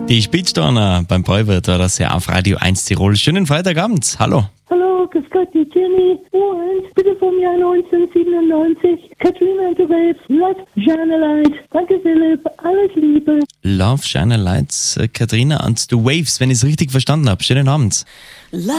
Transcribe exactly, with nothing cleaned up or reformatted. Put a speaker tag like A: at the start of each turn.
A: Die Speedstorner beim Bräuwirt war das ja auf Radio eins Tirol. Schönen Freitagabend. Hallo.
B: Hallo, grüß Gott, die Jenny. Und bitte vom Jahr neunzehnhundertsiebenundneunzig. Katrina and the Waves, Love, Shine a Light. Danke, Philipp. Alles Liebe.
A: Love, Shine a Light, Katrina and the Waves, wenn ich es richtig verstanden habe. Schönen Abend.